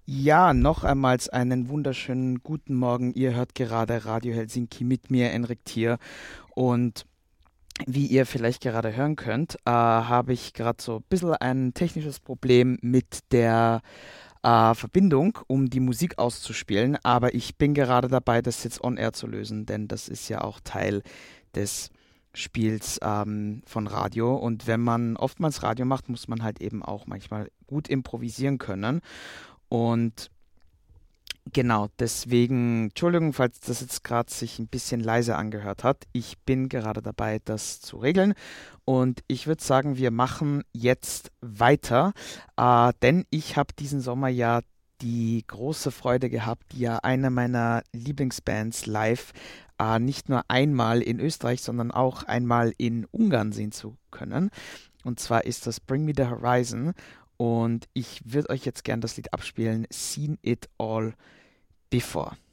Ja, noch einmal einen wunderschönen guten Morgen. Ihr hört gerade Radio Helsinki mit mir, Enrik Thier. Und wie ihr vielleicht gerade hören könnt, habe ich gerade so ein bisschen ein technisches Problem mit der Verbindung, um die Musik auszuspielen. Aber ich bin gerade dabei, das jetzt on-air zu lösen, denn das ist ja auch Teil des Spiels von Radio. Und wenn man oftmals Radio macht, muss man halt eben auch manchmal gut improvisieren können. Und genau, deswegen, Entschuldigung, falls das jetzt gerade sich ein bisschen leise angehört hat. Ich bin gerade dabei, das zu regeln. Und ich würde sagen, wir machen jetzt weiter, denn ich habe diesen Sommer ja die große Freude gehabt, ja eine meiner Lieblingsbands live nicht nur einmal in Österreich, sondern auch einmal in Ungarn sehen zu können. Und zwar ist das Bring Me the Horizon. Und ich würde euch jetzt gern das Lied abspielen, Seen It All Before.